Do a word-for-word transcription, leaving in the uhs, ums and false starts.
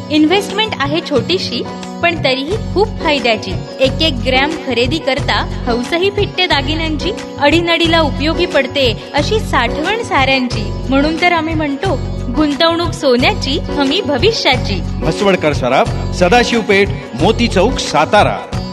Investment आहे छोटीशी पण तरीही खूप फायद्याची. एक एक ग्रॅम खरेदी करता हौसही फिटते दागिन्यांची. अडीनडीला उपयोगी पडते अशी साठवण साऱ्यांची. म्हणून तर आम्ही म्हणतो गुंतवणूक सोन्याची, हमी भविष्याची. म्हसवडकर सराफ, सदाशिव पेठ, मोती चौक, सातारा.